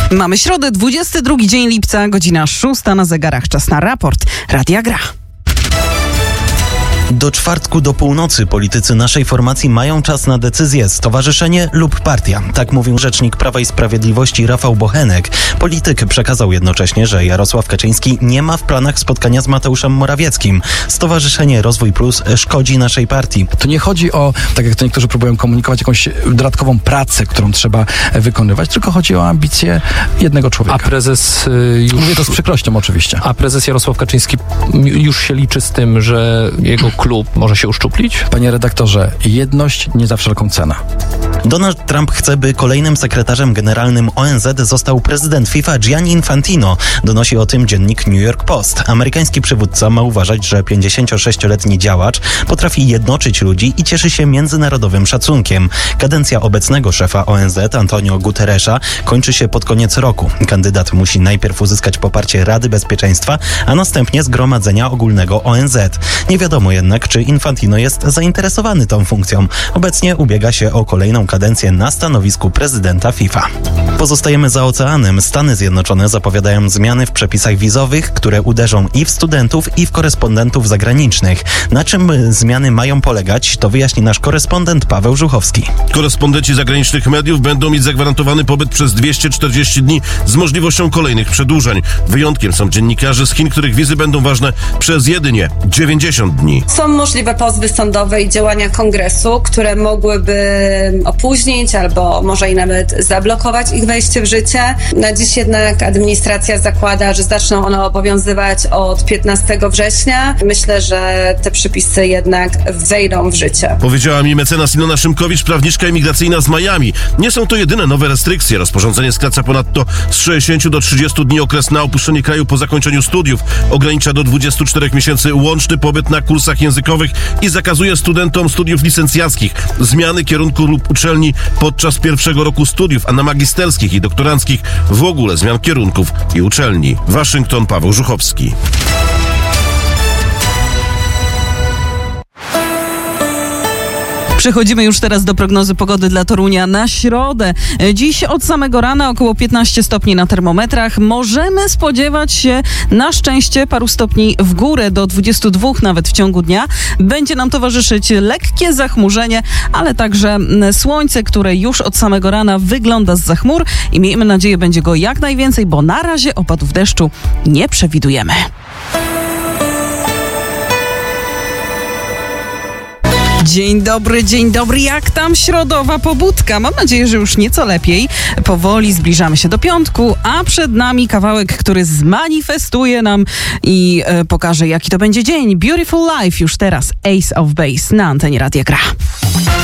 Mamy środę, 22 dzień lipca, godzina 6 na zegarach. Czas na raport Radia Gra. Do czwartku do północy politycy naszej formacji mają czas na decyzję: stowarzyszenie lub partia. Tak mówił rzecznik Prawa i Sprawiedliwości Rafał Bochenek. Polityk przekazał jednocześnie, że Jarosław Kaczyński nie ma w planach spotkania z Mateuszem Morawieckim. Stowarzyszenie Rozwój Plus szkodzi naszej partii. To nie chodzi o, tak jak to niektórzy próbują komunikować, jakąś dodatkową pracę, którą trzeba wykonywać, tylko chodzi o ambicje jednego człowieka. A prezes Mówię to z przykrością oczywiście. A prezes Jarosław Kaczyński już się liczy z tym, że jego klub może się uszczuplić? Panie redaktorze, jedność nie za wszelką cenę. Donald Trump chce, by kolejnym sekretarzem generalnym ONZ został prezydent FIFA Gianni Infantino. Donosi o tym dziennik New York Post. Amerykański przywódca ma uważać, że 56-letni działacz potrafi jednoczyć ludzi i cieszy się międzynarodowym szacunkiem. Kadencja obecnego szefa ONZ, Antonio Guterresa, kończy się pod koniec roku. Kandydat musi najpierw uzyskać poparcie Rady Bezpieczeństwa, a następnie Zgromadzenia Ogólnego ONZ. Nie wiadomo jednak, czy Infantino jest zainteresowany tą funkcją. Obecnie ubiega się o kolejną kadencję na stanowisku prezydenta FIFA. Pozostajemy za oceanem. Stany Zjednoczone zapowiadają zmiany w przepisach wizowych, które uderzą i w studentów, i w korespondentów zagranicznych. Na czym zmiany mają polegać, to wyjaśni nasz korespondent Paweł Żuchowski. Korespondenci zagranicznych mediów będą mieć zagwarantowany pobyt przez 240 dni z możliwością kolejnych przedłużeń. Wyjątkiem są dziennikarze z Chin, których wizy będą ważne przez jedynie 90 dni. Są możliwe pozwy sądowe i działania kongresu, które mogłyby opóźnić albo może i nawet zablokować ich wejście w życie. Na dziś jednak administracja zakłada, że zaczną one obowiązywać od 15 września. Myślę, że te przepisy jednak wejdą w życie. Powiedziała mi mecenas Ilona Szymkowicz, prawniczka imigracyjna z Miami. Nie są to jedyne nowe restrykcje. Rozporządzenie skraca ponadto z 60 do 30 dni okres na opuszczenie kraju po zakończeniu studiów. Ogranicza do 24 miesięcy łączny pobyt na kursach językowych i zakazuje studentom studiów licencjackich zmiany kierunku lub uczelni podczas pierwszego roku studiów, a na magisterskich i doktoranckich w ogóle zmian kierunków i uczelni. Waszyngton, Paweł Żuchowski. Przechodzimy już teraz do prognozy pogody dla Torunia na środę. Dziś od samego rana około 15 stopni na termometrach. Możemy spodziewać się na szczęście paru stopni w górę, do 22 nawet w ciągu dnia. Będzie nam towarzyszyć lekkie zachmurzenie, ale także słońce, które już od samego rana wygląda zza chmur i miejmy nadzieję, będzie go jak najwięcej, bo na razie opadów deszczu nie przewidujemy. Dzień dobry, jak tam środowa pobudka? Mam nadzieję, że już nieco lepiej. Powoli zbliżamy się do piątku, a przed nami kawałek, który zmanifestuje nam i pokaże, jaki to będzie dzień. Beautiful Life już teraz, Ace of Base na antenie Radia Gra.